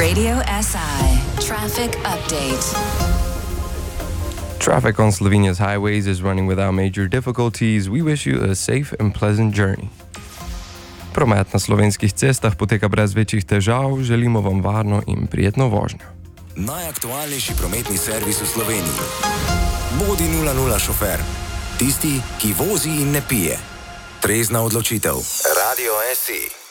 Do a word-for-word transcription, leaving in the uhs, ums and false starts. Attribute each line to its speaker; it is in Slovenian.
Speaker 1: Radio S I Traffic Update.
Speaker 2: Traffic on Slovenia's highways is running without major difficulties. We wish you a safe and pleasant journey. Promet na slovenskih cestah poteka brez večjih težav. Želimo vam varno in prijetno vožnjo.
Speaker 3: Najaktualnejši prometni servis v Sloveniji. Bodi nula nula šofer. Tisti, ki vozi in ne pije. Trezna odločitev. Radio S I.